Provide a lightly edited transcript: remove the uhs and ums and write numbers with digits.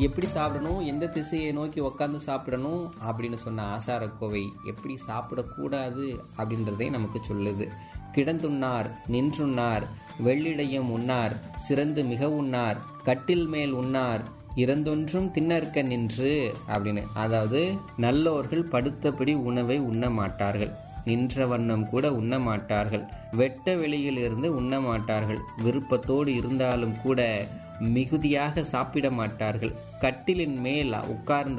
எப்படி சாப்பிடணும், எந்த திசையை நோக்கி உக்காந்து சாப்பிடணும் அப்படின்னு சொன்ன ஆசாரக்கோவை எப்படி சாப்பிடக்கூடாது அப்படின்றதே நமக்கு சொல்லுது. கிடந்துண்ணார், நின்றுண்ணார், வெள்ளிடையும் உண்ணார், சிறந்து மிக உண்ணார், கட்டில் மேல் உண்ணார், இறந்தொன்றும் தின்னற்க நின்று அப்படின்னு. அதாவது நல்லோர்கள் படுத்தபடி உணவை உண்ண மாட்டார்கள், நின்ற வண்ணம் கூட உண்ண மாட்டார்கள், வெட்ட வெளியிலிருந்து உண்ண மாட்டார்கள், விருப்பத்தோடு இருந்தாலும் கூட மிகுதியாக சாப்பிட மாட்டார்கள், கட்டிலின் மேல் உட்கார்ந்து